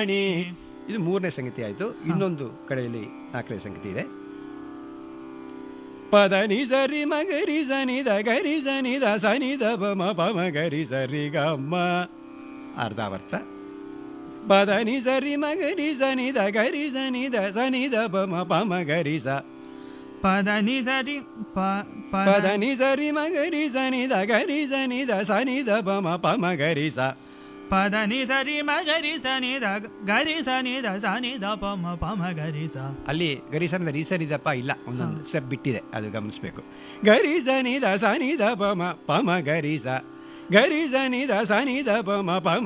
ವಾಣಿ. ಇದು ಮೂರನೇ ಸಂಗತಿ ಆಯಿತು. ಇನ್ನೊಂದು ಕಡೆಯಲ್ಲಿ ನಾಲ್ಕನೇ ಸಂಗತಿ ಇದೆ. ಪದ ನಿ ಸರಿ ಮಗರಿ ಸನಿದ ಗರಿ ಸನಿದ ಸನಿದ ಬಮ ಪಮ ಗರಿ ಸರಿ ಗಮ್ಮ ಅರ್ಧಾವರ್ತ. ಪದ ನಿ ಸರಿ ಮಗರಿ ಸನಿದ ಗರಿ ಸನಿದ ಸನಿದ ಬಮ ಪಮ ಗರಿ ಸ. ಪದ ನಿ ಸರಿ ಪದ ನಿ ಸರಿ ಮಗರಿ ಸನಿದ ಗರಿ ಸನಿದ ಸನಿದ ಬಮ ಪಮ ಗರಿ ಸ. ಪದ ನಿ ಸರಿ ಮಗರಿ ಸನಿದ ಗರಿ ಸನಿದ ಸನಿದ ಪಮ ಪಮ ಗರಿ ಸ. ಅಲ್ಲಿ ಗರಿ ಸನಿದ ರೀ ಸನಿದಪ್ಪ ಇಲ್ಲ, ಒಂದೊಂದು ಸ್ಟೆಪ್ ಬಿಟ್ಟಿದೆ, ಅದು ಗಮನಿಸಬೇಕು. ಗರಿ ಸನಿದ ಸನಿದ ಪಮ ಪಮ ಗರಿ ಸ. ಗರಿ ಸನಿದ ಸನಿದ ಪಮ ಪಮ